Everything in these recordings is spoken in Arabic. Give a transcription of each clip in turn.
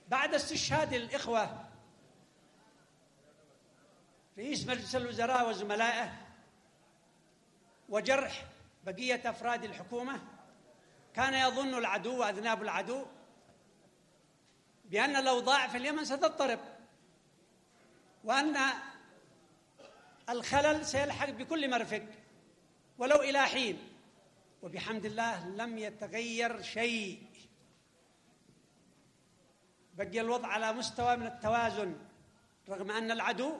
بعد استشهاد الإخوة رئيس مجلس الوزراء وزملائه وجرح بقية أفراد الحكومة، كان يظن العدو وأذناب العدو بأن الأوضاع في اليمن ستضطرب، وأن الخلل سيلحق بكل مرفق ولو إلى حين. وبحمد الله لم يتغير شيء، بقي الوضع على مستوى من التوازن، رغم أن العدو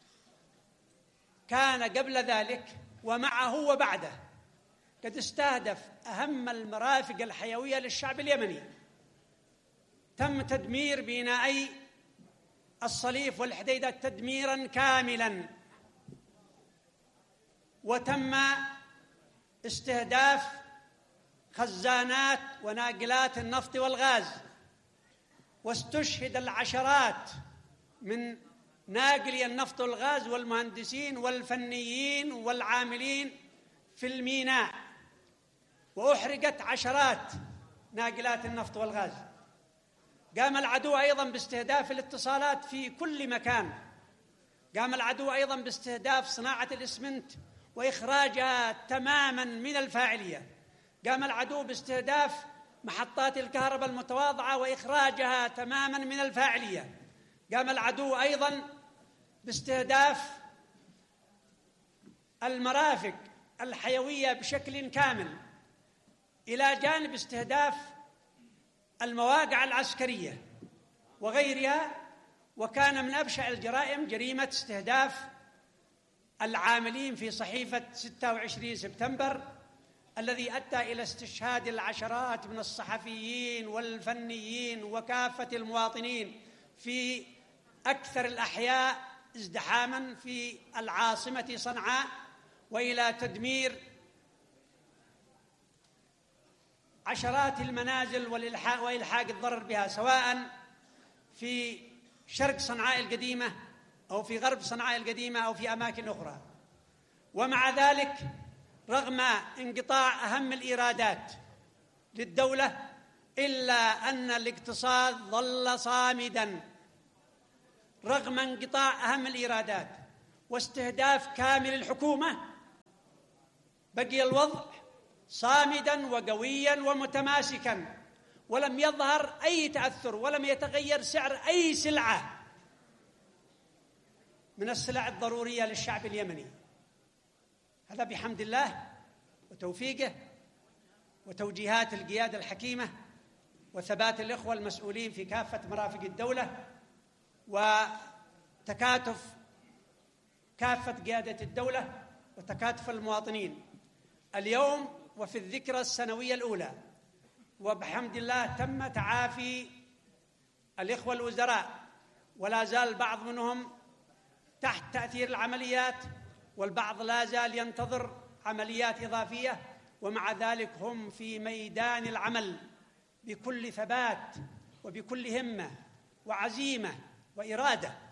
كان قبل ذلك ومعه وبعده قد استهدف أهم المرافق الحيوية للشعب اليمني. تم تدمير بنائي الصليف والحديدة تدميراً كاملاً، وتم استهداف خزانات وناقلات النفط والغاز، واستشهد العشرات من ناقلي النفط والغاز والمهندسين والفنيين والعاملين في الميناء، وأحرقت عشرات ناقلات النفط والغاز. قام العدو أيضاً باستهداف الاتصالات في كل مكان، قام العدو أيضاً باستهداف صناعة الإسمنت وإخراجها تماماً من الفاعلية، قام العدو باستهداف محطات الكهرباء المتواضعة وإخراجها تماماً من الفاعلية، قام العدو أيضاً باستهداف المرافق الحيوية بشكل كامل، إلى جانب استهداف المواقع العسكرية وغيرها. وكان من أبشع الجرائم جريمة استهداف العاملين في صحيفة 26 سبتمبر الذي أدى إلى استشهاد العشرات من الصحفيين والفنيين وكافة المواطنين في أكثر الأحياء ازدحاماً في العاصمة صنعاء، وإلى تدمير عشرات المنازل وإلحاق الضرر بها، سواء في شرق صنعاء القديمة أو في غرب صنعاء القديمة أو في أماكن أخرى. ومع ذلك رغم انقطاع أهم الإيرادات للدولة إلا أن الاقتصاد ظل صامداً رغم انقطاع أهم الإيرادات واستهداف كامل الحكومة. بقي الوضع صامداً وقوياً ومتماسكاً، ولم يظهر أي تأثر ولم يتغير سعر أي سلعة من السلع الضرورية للشعب اليمني. هذا بحمد الله وتوفيقه وتوجيهات القيادة الحكيمة وثبات الإخوة المسؤولين في كافة مرافق الدولة وتكاتف كافة قيادة الدولة وتكاتف المواطنين. اليوم وفي الذكرى السنوية الأولى، وبحمد الله تم تعافي الإخوة الوزراء، ولا زال بعض منهم تحت تأثير العمليات، والبعض لا زال ينتظر عمليات إضافية، ومع ذلك هم في ميدان العمل بكل ثبات وبكل همة وعزيمة وإرادة.